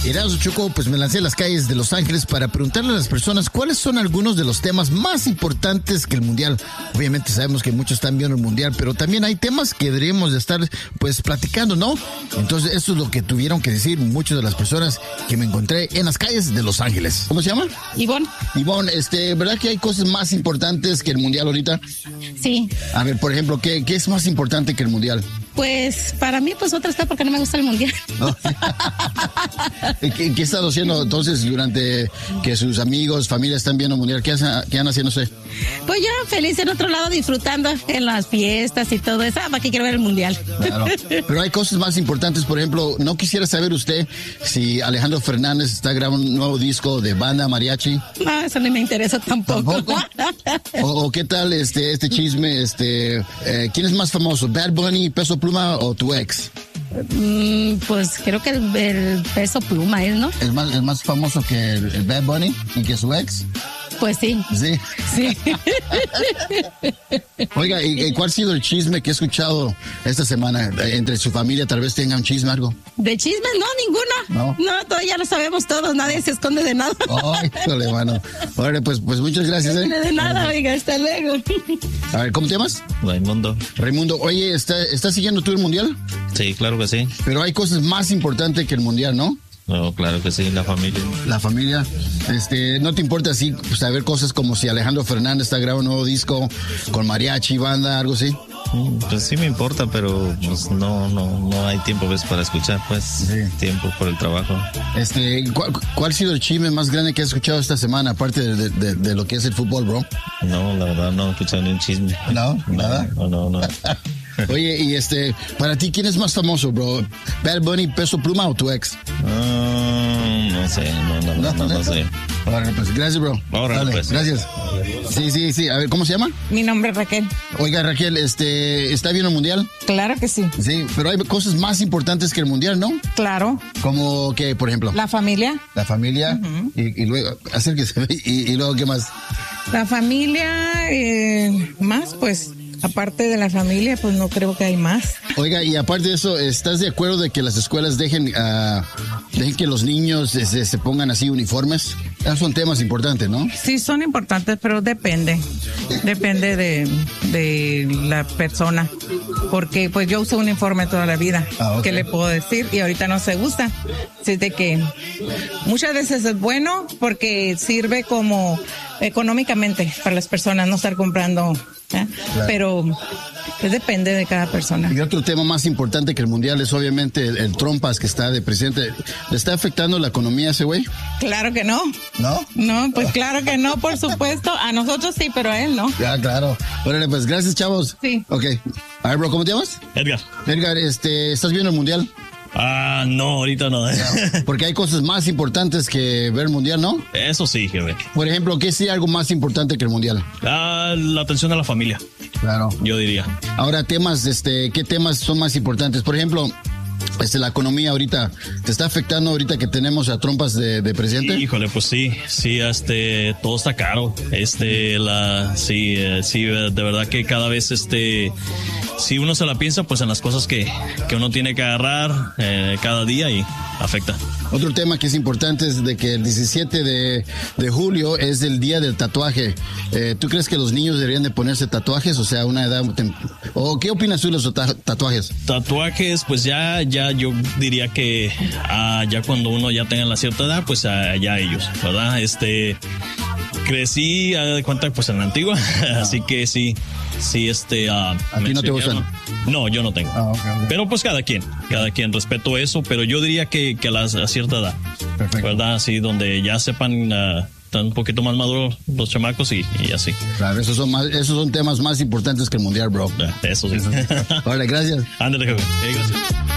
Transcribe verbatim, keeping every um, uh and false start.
Erasmo Choco, pues me lancé a las calles de Los Ángeles para preguntarle a las personas cuáles son algunos de los temas más importantes que el Mundial. Obviamente sabemos que muchos están viendo el Mundial, pero también hay temas que deberíamos de estar pues platicando, ¿no? Entonces eso es lo que tuvieron que decir muchas de las personas que me encontré en las calles de Los Ángeles. ¿Cómo se llama? Ivonne. Ivonne, este, ¿verdad que hay cosas más importantes que el Mundial ahorita? Sí. A ver, por ejemplo, ¿qué, qué es más importante que el Mundial? Pues para mí, pues otra está porque no me gusta el Mundial. Oh. ¿Qué, ¿Qué estado haciendo entonces durante que sus amigos, familia están viendo el Mundial? ¿Qué, hace, qué han haciendo usted? Pues yo feliz en otro lado disfrutando en las fiestas y todo eso. Ah, ¿para qué quiero ver el Mundial? Claro. Pero hay cosas más importantes, por ejemplo, no quisiera saber usted si Alejandro Fernández está grabando un nuevo disco de banda mariachi. No, eso no me interesa tampoco. ¿Tampoco? O, o qué tal este este chisme, este eh, ¿quién es más famoso, Bad Bunny, Peso Pluma o tu ex? Mm, pues creo que el, el Peso Pluma es, ¿no? ¿Es más, es más famoso que el, el Bad Bunny y que su ex? Pues sí. Sí. Sí. Oiga, ¿y, y cuál ha sido el chisme que he escuchado esta semana entre su familia? Tal vez tenga un chisme, algo. ¿De chismes? No, ninguno. No. No, todavía lo sabemos todos. Nadie se esconde de nada. Ay, híjole, mano. Ahora, pues, pues muchas gracias, ¿eh? De nada, oiga, hasta luego. A ver, ¿cómo te llamas? Raimundo. Raimundo, oye, ¿está, ¿estás siguiendo tú el Mundial? Sí, claro que sí. Pero hay cosas más importantes que el Mundial, ¿no? No, claro que sí, la familia. La familia. Este, ¿no te importa así pues, saber cosas como si Alejandro Fernández está grabando un nuevo disco con mariachi, banda, algo así? Pues sí me importa, pero pues no, no, no hay tiempo pues para escuchar, pues Sí. tiempo por el trabajo. Este, ¿cuál, ¿cuál ha sido el chisme más grande que has escuchado esta semana, aparte de, de, de, de lo que es el fútbol, bro? No, la verdad no he escuchado ni un chisme. No, nada. No, no, no. Oye, y este, para ti, ¿quién es más famoso, bro? ¿Bad Bunny, Peso Pluma o tu ex? Ah, no sé, no, no, no, no, no sé. Órale, pues, gracias, bro. Órale, Dale, pues. Gracias. Sí, sí, sí. A ver, ¿cómo se llama? Mi nombre es Raquel. Oiga, Raquel, este, ¿está bien el Mundial? Claro que sí. Sí, pero hay cosas más importantes que el Mundial, ¿no? Claro. Como que, por ejemplo, La familia. la familia y, y luego, acérquese, y, y luego, ¿qué más? La familia, eh, más pues, aparte de la familia, pues no creo que hay más. Oiga, y aparte de eso, ¿estás de acuerdo de que las escuelas dejen, uh, dejen que los niños se, se pongan así uniformes? Esos son temas importantes, ¿no? Sí, son importantes, pero depende. Depende de, de la persona. Porque pues yo uso uniforme toda la vida. Ah, ok. ¿Qué le puedo decir? Y ahorita no se gusta. Así de que muchas veces es bueno porque sirve como económicamente para las personas no estar comprando. ¿eh? Claro. Pero pues, depende de cada persona. Y otro tema más importante que el Mundial es obviamente el, el Trompas que está de presidente. ¿Le está afectando la economía a ese güey? Claro que no. ¿No? No, pues claro que no, por supuesto. A nosotros sí, pero a él no. Ya, claro. Órale, pues gracias, chavos. Sí. Ok. A ver, bro, ¿cómo te llamas? Edgar. Edgar, este, ¿estás viendo el Mundial? Ah, no, ahorita no. Porque hay cosas más importantes que ver el Mundial, ¿no? Eso sí, jefe. Por ejemplo, ¿qué es algo más importante que el Mundial? Ah, la atención a la familia, Claro. yo diría. Ahora, temas, este, ¿qué temas son más importantes? Por ejemplo, este, la economía ahorita, ¿te está afectando ahorita que tenemos a Trompas de, de presidente? Híjole, pues sí, sí, este, todo está caro, este, la, sí, eh, sí, de verdad que cada vez, este, si uno se la piensa, pues en las cosas que, que uno tiene que agarrar eh, cada día y afecta. Otro tema que es importante es de que el diecisiete de, de julio es el día del tatuaje. Eh, ¿Tú crees que los niños deberían de ponerse tatuajes? O sea, una edad... tem- ¿O qué opinas tú de los ta- tatuajes? Tatuajes, pues ya, ya yo diría que ah, ya cuando uno ya tenga la cierta edad, pues ah, ya ellos, ¿verdad? Este, crecí, a de cuenta, pues en la antigua, así que sí, sí, este... ah, ¿A me ti no te enseñaron. No, yo no tengo. Ah, ok, ok. Pero pues cada quien, cada quien, respeto eso, pero yo diría que, que a, las, a cierta edad, Perfecto. ¿verdad? Así, donde ya sepan, ah, están un poquito más maduros los chamacos y, y así. Claro, esos son, más, esos son temas más importantes que el Mundial, bro. Ah, Eso sí. Vale, gracias. Ándale, jefe. Eh, gracias.